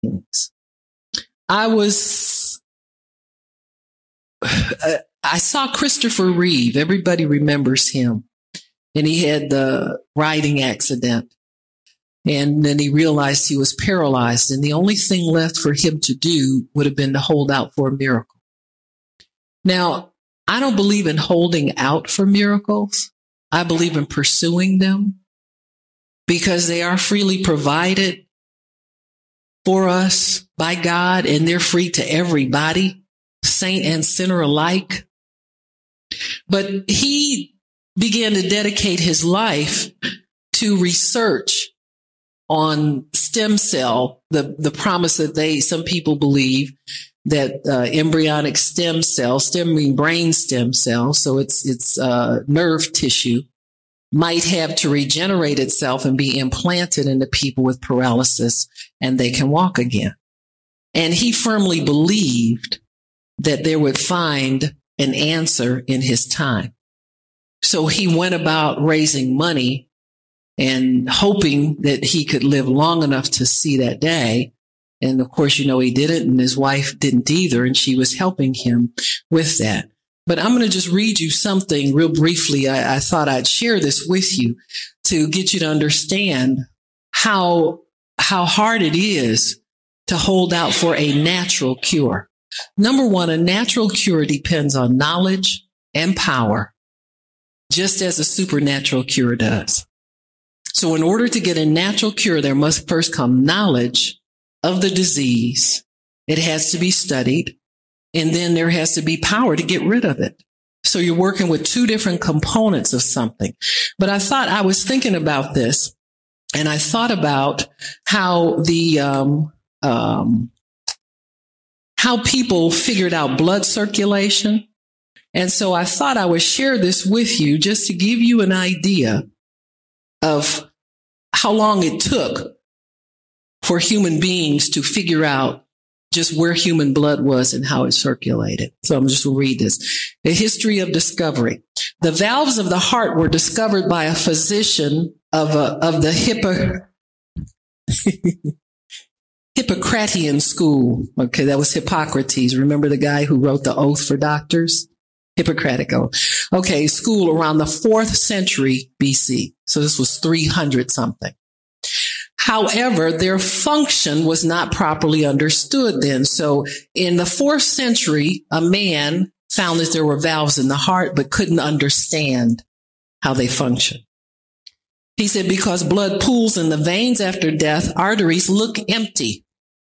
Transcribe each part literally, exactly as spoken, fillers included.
things. I was, uh, I saw Christopher Reeve. Everybody remembers him. And he had the riding accident. And then he realized he was paralyzed. And the only thing left for him to do would have been to hold out for a miracle. Now, I don't believe in holding out for miracles. I believe in pursuing them because they are freely provided for us by God, and they're free to everybody, saint and sinner alike. But he began to dedicate his life to research on stem cell, the, the promise that they, some people believe that uh, embryonic stem cells, stem mean brain stem cells, so it's, it's uh, nerve tissue, might have to regenerate itself and be implanted into people with paralysis, and they can walk again. And he firmly believed that they would find an answer in his time. So he went about raising money and hoping that he could live long enough to see that day. And of course, you know, he didn't, and his wife didn't either, and she was helping him with that. But I'm going to just read you something real briefly. I, I thought I'd share this with you to get you to understand how, how hard it is to hold out for a natural cure. Number one, a natural cure depends on knowledge and power, just as a supernatural cure does. So in order to get a natural cure, there must first come knowledge of the disease. It has to be studied, and then there has to be power to get rid of it. So you're working with two different components of something. But I thought, I was thinking about this, and I thought about how the, um, um, how people figured out blood circulation. And so I thought I would share this with you just to give you an idea of how long it took for human beings to figure out just where human blood was and how it circulated. So I'm just going to read this. The history of discovery. The valves of the heart were discovered by a physician of, a, of the Hippo, Hippocratean school. Okay, that was Hippocrates. Remember the guy who wrote the oath for doctors? Hippocratic oath. Okay, school around the fourth century B C. So this was three hundred something. However, their function was not properly understood then. So in the fourth century, a man found that there were valves in the heart, but couldn't understand how they function. He said, because blood pools in the veins after death, arteries look empty.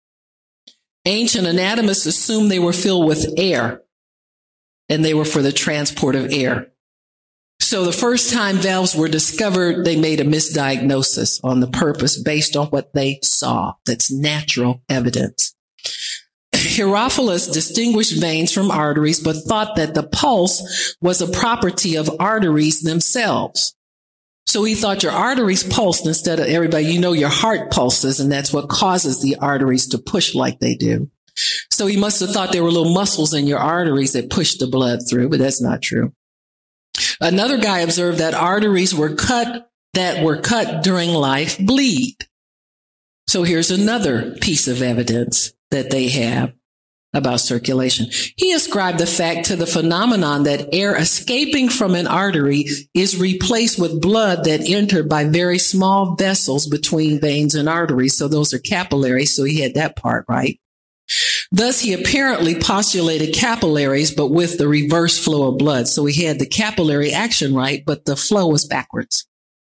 Ancient anatomists assumed they were filled with air, and they were for the transport of air. So the first time valves were discovered, they made a misdiagnosis on the purpose based on what they saw. That's natural evidence. Herophilus distinguished veins from arteries, but thought that the pulse was a property of arteries themselves. So he thought your arteries pulsed instead of everybody, you know, your heart pulses, and that's what causes the arteries to push like they do. So he must have thought there were little muscles in your arteries that push the blood through, but that's not true. Another guy observed that arteries were cut, that were cut during life bleed. So here's another piece of evidence that they have about circulation. He ascribed the fact to the phenomenon that air escaping from an artery is replaced with blood that entered by very small vessels between veins and arteries. So those are capillaries. So he had that part right. Thus, he apparently postulated capillaries, but with the reverse flow of blood. So he had the capillary action right, but the flow was backwards.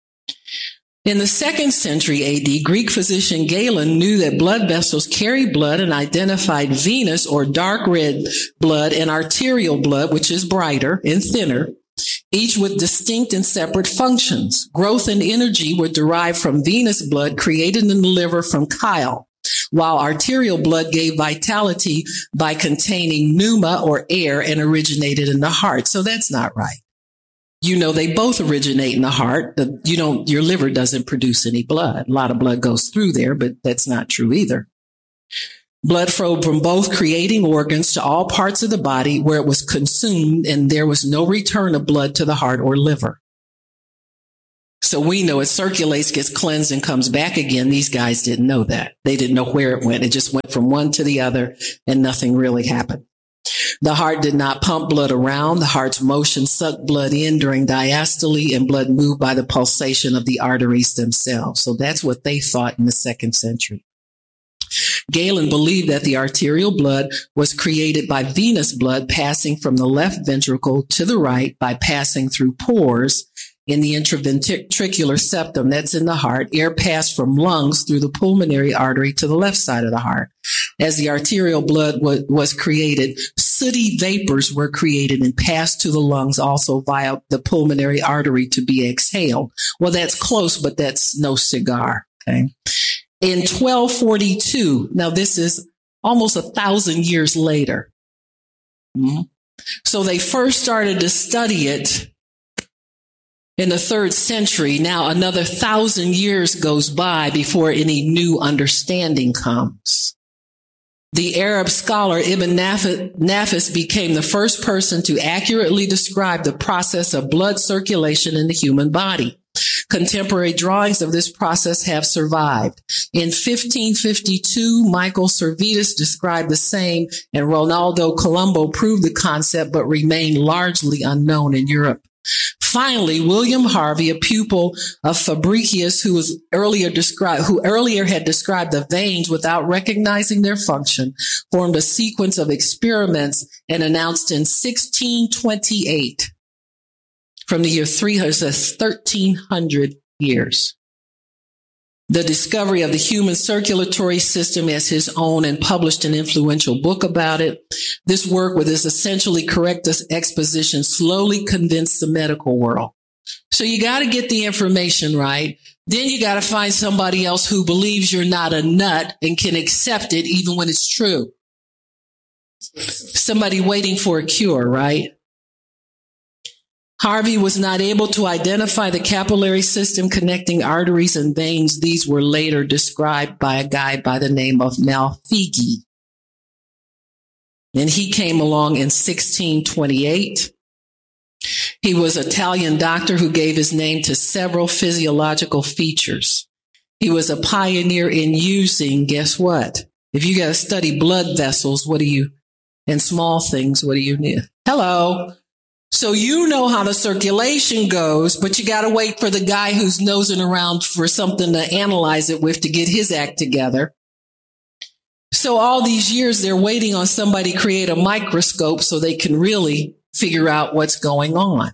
In the second century A D, Greek physician Galen knew that blood vessels carry blood and identified venous or dark red blood and arterial blood, which is brighter and thinner, each with distinct and separate functions. Growth and energy were derived from venous blood created in the liver from chyle, while arterial blood gave vitality by containing pneuma or air and originated in the heart. So that's not right. You know, they both originate in the heart. The, you don't, your liver doesn't produce any blood. A lot of blood goes through there, but that's not true either. Blood flowed from both creating organs to all parts of the body where it was consumed, and there was no return of blood to the heart or liver. So we know it circulates, gets cleansed, and comes back again. These guys didn't know that. They didn't know where it went. It just went from one to the other, and nothing really happened. The heart did not pump blood around. The heart's motion sucked blood in during diastole, and blood moved by the pulsation of the arteries themselves. So that's what they thought in the second century. Galen believed that the arterial blood was created by venous blood passing from the left ventricle to the right by passing through pores in the intraventricular septum, that's in the heart. Air passed from lungs through the pulmonary artery to the left side of the heart. As the arterial blood was, was created, sooty vapors were created and passed to the lungs also via the pulmonary artery to be exhaled. Well, that's close, but that's no cigar. Okay. In twelve forty-two, now this is almost a thousand years later. Mm-hmm. So they first started to study it in the third century. Now another thousand years goes by before any new understanding comes. The Arab scholar Ibn Nafis became the first person to accurately describe the process of blood circulation in the human body. Contemporary drawings of this process have survived. In fifteen fifty-two, Michael Servetus described the same, and Ronaldo Colombo proved the concept, but remained largely unknown in Europe. Finally, William Harvey, a pupil of Fabricius, who was earlier described, who earlier had described the veins without recognizing their function, formed a sequence of experiments and announced in sixteen twenty-eight, from the year three hundred, that's thirteen hundred years, the discovery of the human circulatory system as his own, and published an influential book about it. This work, with its essentially correct exposition, slowly convinced the medical world. So you got to get the information right. Then you got to find somebody else who believes you're not a nut and can accept it even when it's true. Somebody waiting for a cure, right? Harvey was not able to identify the capillary system connecting arteries and veins. These were later described by a guy by the name of Malfigi. And he came along in sixteen twenty-eight. He was an Italian doctor who gave his name to several physiological features. He was a pioneer in using, guess what? If you got to study blood vessels, what do you, and small things, what do you need? Hello. So you know how the circulation goes, but you got to wait for the guy who's nosing around for something to analyze it with to get his act together. So all these years, they're waiting on somebody to create a microscope so they can really figure out what's going on.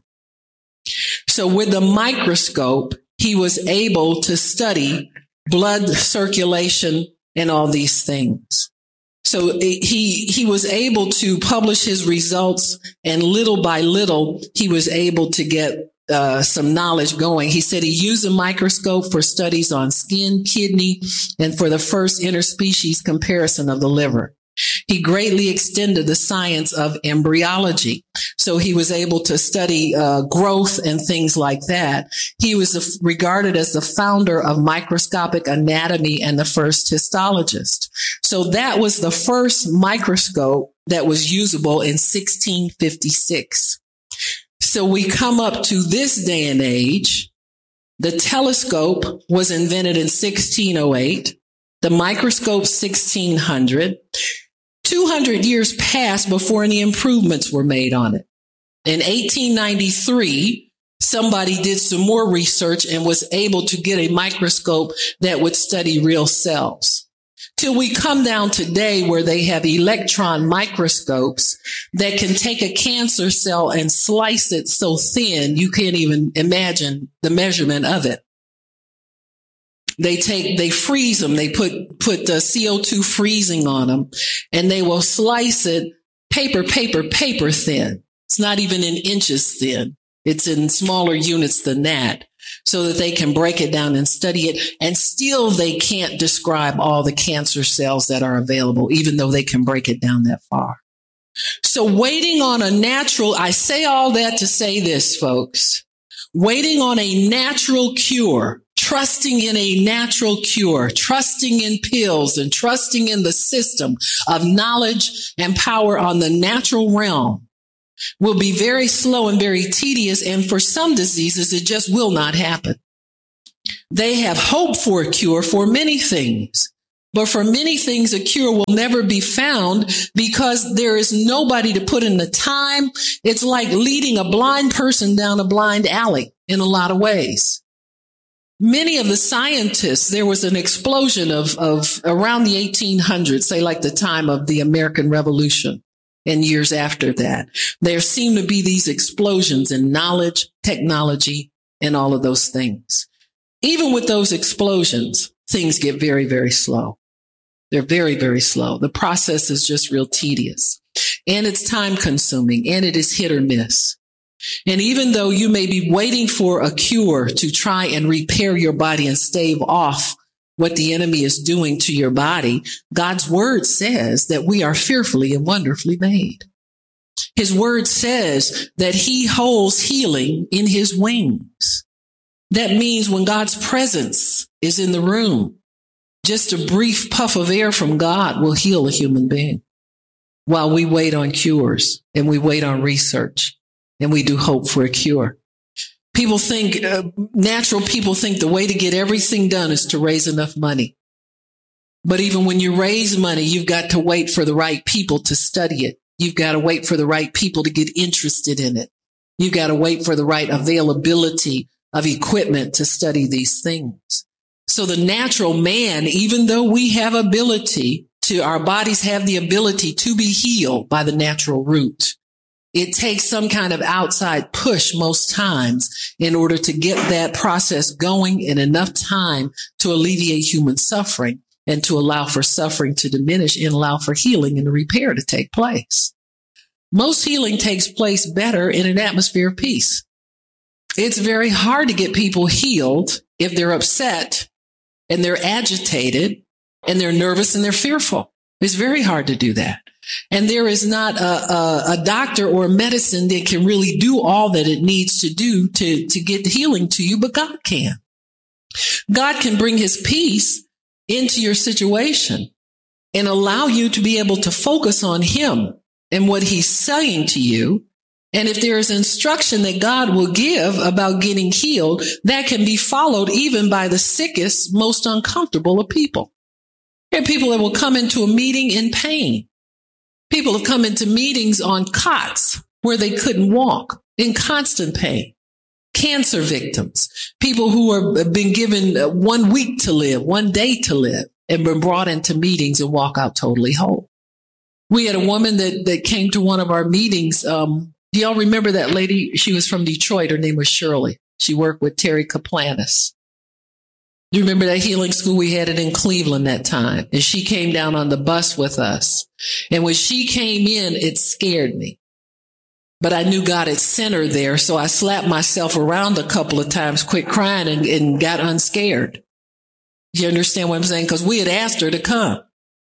So with the microscope, he was able to study blood circulation and all these things. So he he was able to publish his results, and little by little, he was able to get uh, some knowledge going. He said he used a microscope for studies on skin, kidney, and for the first interspecies comparison of the liver. He greatly extended the science of embryology. So he was able to study uh, growth and things like that. He was a, regarded as the founder of microscopic anatomy and the first histologist. So that was the first microscope that was usable in sixteen fifty-six. So we come up to this day and age. The telescope was invented in sixteen oh eight. The microscope, sixteen hundred. two hundred years passed before any improvements were made on it. In eighteen ninety-three, somebody did some more research and was able to get a microscope that would study real cells. Till we come down today where they have electron microscopes that can take a cancer cell and slice it so thin you can't even imagine the measurement of it. They take, they freeze them. They put, put the C O two freezing on them, and they will slice it paper, paper, paper thin. It's not even in inches thin. It's in smaller units than that, so that they can break it down and study it. And still they can't describe all the cancer cells that are available, even though they can break it down that far. So waiting on a natural, I say all that to say this, folks, waiting on a natural cure, trusting in a natural cure, trusting in pills, and trusting in the system of knowledge and power on the natural realm will be very slow and very tedious. And for some diseases, it just will not happen. They have hope for a cure for many things. But for many things, a cure will never be found because there is nobody to put in the time. It's like leading a blind person down a blind alley in a lot of ways. Many of the scientists, there was an explosion of, of around the eighteen hundreds, say like the time of the American Revolution and years after that. There seem to be these explosions in knowledge, technology, and all of those things. Even with those explosions, things get very, very slow. They're very, very slow. The process is just real tedious, and it's time consuming, and it is hit or miss. And even though you may be waiting for a cure to try and repair your body and stave off what the enemy is doing to your body, God's word says that we are fearfully and wonderfully made. His word says that he holds healing in his wings. That means when God's presence is in the room, just a brief puff of air from God will heal a human being while we wait on cures and we wait on research and we do hope for a cure. People think, uh, natural people think the way to get everything done is to raise enough money. But even when you raise money, you've got to wait for the right people to study it. You've got to wait for the right people to get interested in it. You've got to wait for the right availability of equipment to study these things. So the natural man, even though we have ability to, our bodies have the ability to be healed by the natural route, it takes some kind of outside push most times in order to get that process going in enough time to alleviate human suffering and to allow for suffering to diminish and allow for healing and repair to take place. Most healing takes place better in an atmosphere of peace. It's very hard to get people healed if they're upset and they're agitated and they're nervous and they're fearful. It's very hard to do that. And there is not a, a, a doctor or a medicine that can really do all that it needs to do to, to get healing to you, but God can. God can bring his peace into your situation and allow you to be able to focus on him and what he's saying to you. And if there is instruction that God will give about getting healed, that can be followed even by the sickest, most uncomfortable of people. There are people that will come into a meeting in pain. People have come into meetings on cots where they couldn't walk, in constant pain. Cancer victims, people who have been given one week to live, one day to live, and been brought into meetings and walk out totally whole. We had a woman that, that came to one of our meetings. Um, do y'all remember that lady? She was from Detroit. Her name was Shirley. She worked with Terry Kaplanis. Do you remember that healing school? We had it in Cleveland that time. And she came down on the bus with us. And when she came in, it scared me. But I knew God had sent her there. So I slapped myself around a couple of times, quit crying, and, and got unscared. You understand what I'm saying? Because we had asked her to come.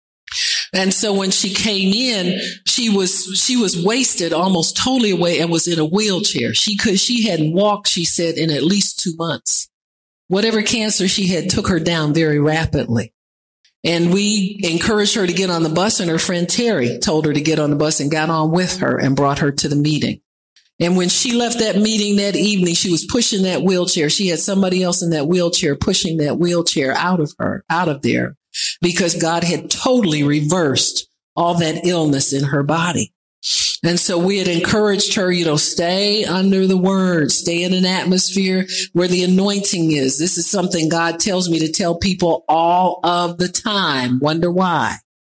And so when she came in, she was, she was wasted, almost totally away, and was in a wheelchair. She could, she hadn't walked, she said, in at least two months. Whatever cancer she had took her down very rapidly. And we encouraged her to get on the bus, and her friend Terry told her to get on the bus and got on with her and brought her to the meeting. And when she left that meeting that evening, she was pushing that wheelchair. She had somebody else in that wheelchair pushing that wheelchair out of her, out of there, because God had totally reversed all that illness in her body. And so we had encouraged her, you know, stay under the word, stay in an atmosphere where the anointing is. This is something God tells me to tell people all of the time. Wonder why?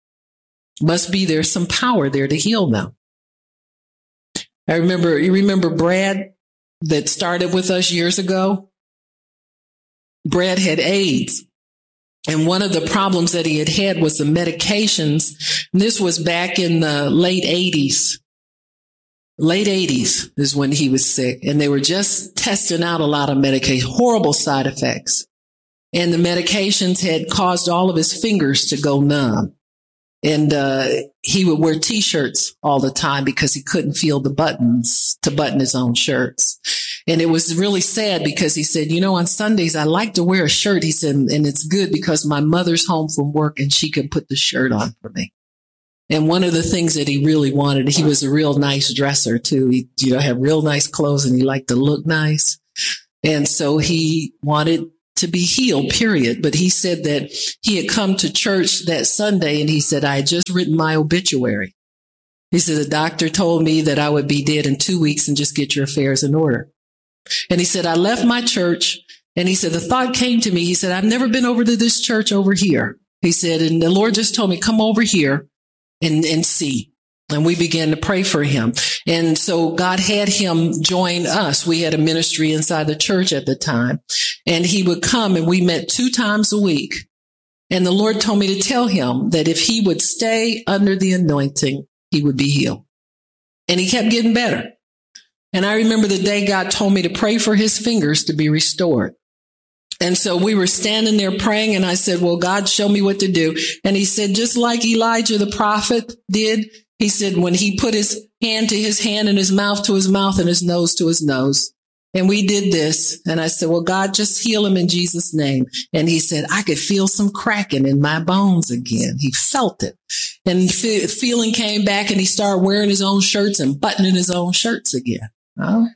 Must be there's some power there to heal them. I remember, you remember Brad that started with us years ago? Brad had AIDS. And one of the problems that he had had was the medications. And this was back in the late eighties. Late eighties is when he was sick. And they were just testing out a lot of medication, horrible side effects. And the medications had caused all of his fingers to go numb. And uh he would wear T-shirts all the time because he couldn't feel the buttons to button his own shirts. And it was really sad because he said, you know, on Sundays, I like to wear a shirt. He said, and it's good because my mother's home from work and she can put the shirt on for me. And one of the things that he really wanted, he was a real nice dresser too. He, you know, had real nice clothes and he liked to look nice. And so he wanted to be healed, period. But he said that he had come to church that Sunday and he said, I had just written my obituary. He said, the doctor told me that I would be dead in two weeks and just get your affairs in order. And he said, I left my church and he said, the thought came to me. He said, I've never been over to this church over here. He said, and the Lord just told me, come over here and, and see. And we began to pray for him. And so God had him join us. We had a ministry inside the church at the time. And he would come and we met two times a week. And the Lord told me to tell him that if he would stay under the anointing, he would be healed. And he kept getting better. And I remember the day God told me to pray for his fingers to be restored. And so we were standing there praying and I said, well, God, show me what to do. And he said, just like Elijah the prophet did, he said, when he put his hand to his hand and his mouth to his mouth and his nose to his nose. And we did this. And I said, well, God, just heal him in Jesus' name. And he said, I could feel some cracking in my bones again. He felt it. And fe- feeling came back and he started wearing his own shirts and buttoning his own shirts again. Oh,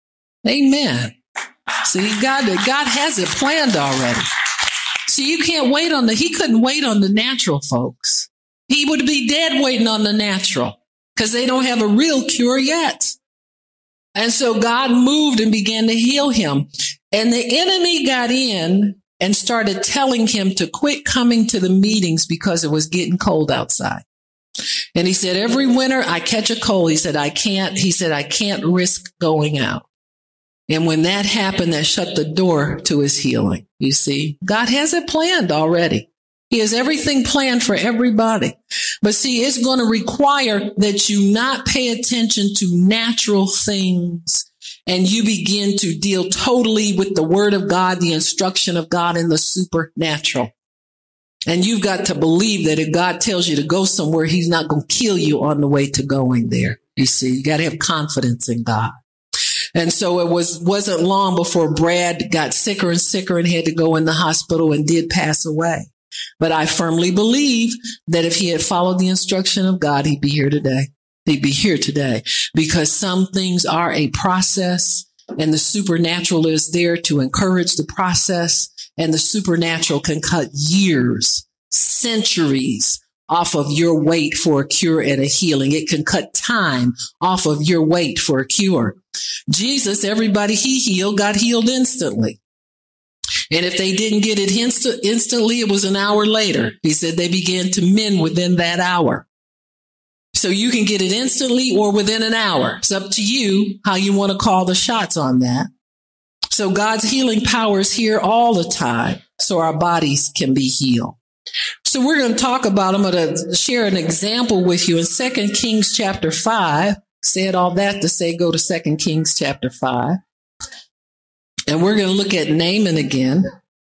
amen. See, God, God has it planned already. See, you can't wait on the, he couldn't wait on the natural, folks. He would be dead waiting on the natural because they don't have a real cure yet. And so God moved and began to heal him. And the enemy got in and started telling him to quit coming to the meetings because it was getting cold outside. And he said, every winter I catch a cold. He said, I can't, he said, I can't risk going out. And when that happened, that shut the door to his healing. You see, God has it planned already. He has everything planned for everybody. But see, it's going to require that you not pay attention to natural things and you begin to deal totally with the word of God, the instruction of God in the supernatural. And you've got to believe that if God tells you to go somewhere, he's not going to kill you on the way to going there. You see, you got to have confidence in God. And so it was, wasn't long before Brad got sicker and sicker and had to go in the hospital and did pass away. But I firmly believe that if he had followed the instruction of God, he'd be here today. He'd be here today because some things are a process and the supernatural is there to encourage the process, and the supernatural can cut years, centuries off of your wait for a cure and a healing. It can cut time off of your wait for a cure. Jesus, everybody he healed got healed instantly. And if they didn't get it inst- instantly, it was an hour later. He said they began to mend within that hour. So you can get it instantly or within an hour. It's up to you how you want to call the shots on that. So God's healing power is here all the time so our bodies can be healed. So we're going to talk about, I'm going to share an example with you in Second Kings chapter five. Said all that to say go to Second Kings chapter five. And we're going to look at Naaman again.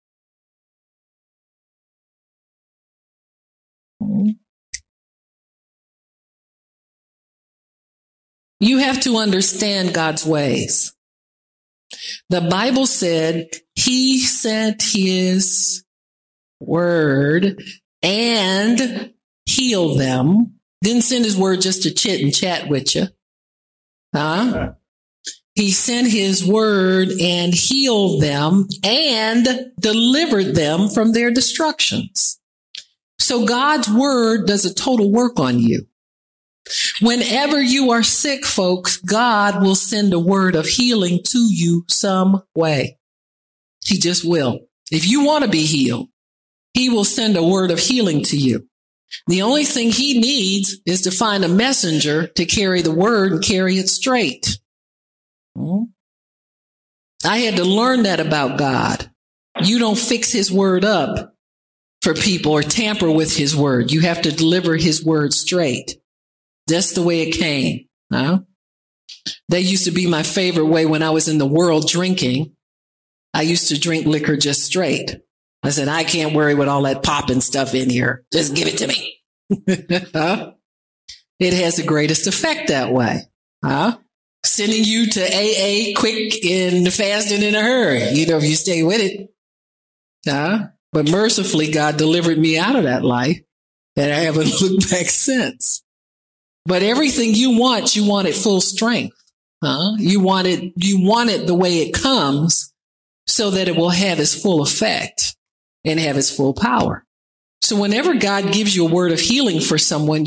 You have to understand God's ways. The Bible said he sent his word and healed them. Didn't send his word just to chit and chat with you. Huh? He sent his word and healed them and delivered them from their destructions. So God's word does a total work on you. Whenever you are sick, folks, God will send a word of healing to you some way. He just will. If you want to be healed, he will send a word of healing to you. The only thing he needs is to find a messenger to carry the word and carry it straight. I had to learn that about God. You don't fix his word up for people or tamper with his word. You have to deliver his word straight. That's the way it came. Huh? That used to be my favorite way when I was in the world drinking. I used to drink liquor just straight. I said, I can't worry with all that popping stuff in here. Just give it to me. Huh? It has the greatest effect that way. Huh? Sending you to A A quick and fast and in a hurry, you know, if you stay with it. Huh? But mercifully, God delivered me out of that life, and I haven't looked back since. But everything you want, you want it full strength. Huh? You want it, you want it the way it comes so that it will have its full effect and have its full power. So whenever God gives you a word of healing for someone,